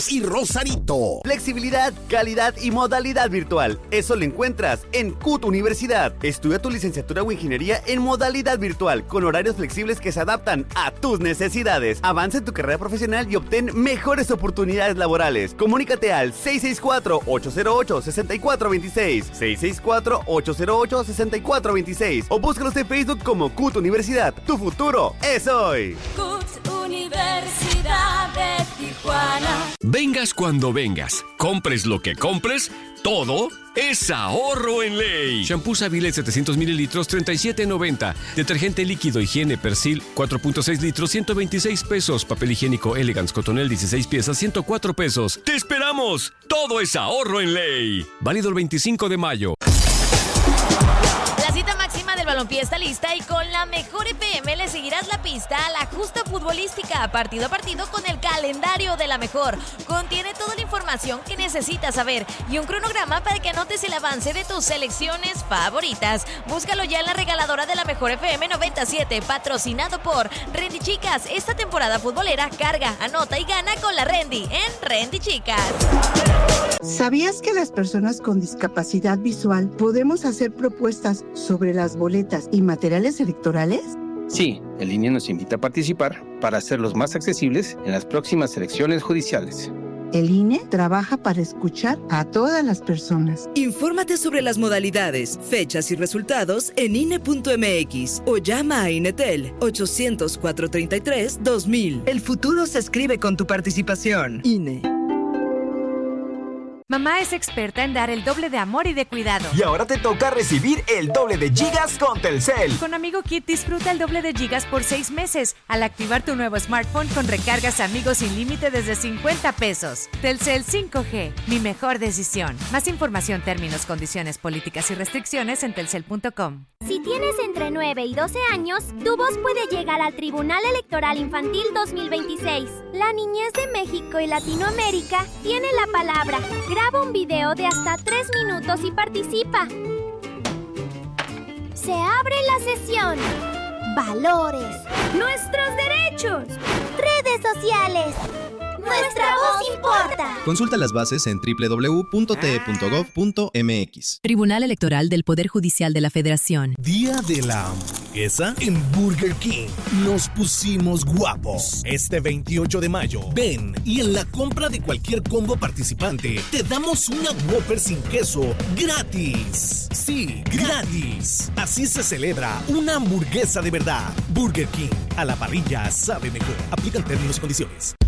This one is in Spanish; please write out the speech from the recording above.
y Rosarito. Flexibilidad, calidad y modalidad virtual. Eso lo encuentras en CUT Universidad. Estudia tu licenciatura o ingeniería en modalidad virtual, con horarios flexibles que se adaptan a tus necesidades. Avanza en tu carrera profesional y obtén mejores oportunidades laborales. Comunícate al 664-808-6426, 664-808-6426 o búscalos en Facebook como CUT Universidad. Tu futuro es hoy. CUT Universidad de Tijuana. Vengas cuando vengas, compres lo que compres, todo es ahorro en ley. Shampoo Savile 700 mililitros, $37.90. Detergente líquido higiene Persil, 4.6 litros, $126. Papel higiénico Elegance Cotonel, 16 piezas, $104. ¡Te esperamos! Todo es ahorro en ley. Válido el 25 de mayo. La cita máxima del balompié está lista y con la mejor EPM le seguirás la pista a la justa futbolística, partido a partido con el calendario de la mejor. Contiene toda la información que necesitas saber y un cronograma para que anotes el avance de tus selecciones favoritas. Búscalo ya en la regaladora de la mejor FM 97, patrocinado por Rendy Chicas. Esta temporada futbolera carga, anota y gana con la Rendy en Rendy Chicas. ¿Sabías que las personas con discapacidad visual podemos hacer propuestas sobre las boletas y materiales electorales? Sí, el INE nos invita a participar para hacerlos más accesibles en las próximas elecciones judiciales. El INE trabaja para escuchar a todas las personas. Infórmate sobre las modalidades, fechas y resultados en INE.mx o llama a INETEL 800-433-2000. El futuro se escribe con tu participación. INE. Mamá es experta en dar el doble de amor y de cuidado. Y ahora te toca recibir el doble de gigas con Telcel. Con Amigo Kit disfruta el doble de gigas por 6 meses al activar tu nuevo smartphone con recargas Amigos sin límite desde $50. Telcel 5G, mi mejor decisión. Más información, términos, condiciones, políticas y restricciones en telcel.com. Si tienes entre 9 y 12 años, tu voz puede llegar al Tribunal Electoral Infantil 2026. La niñez de México y Latinoamérica tiene la palabra. Graba un video de hasta 3 minutos y participa. Se abre la sesión. Valores. Nuestros derechos. Redes sociales. Nuestra voz importa. Consulta las bases en www.te.gov.mx. Tribunal Electoral del Poder Judicial de la Federación. Día de la hamburguesa en Burger King. Nos pusimos guapos. Este 28 de mayo, ven y en la compra de cualquier combo participante te damos una Whopper sin queso gratis. Sí, gratis. Así se celebra una hamburguesa de verdad. Burger King, a la parrilla sabe mejor. Aplican términos y condiciones.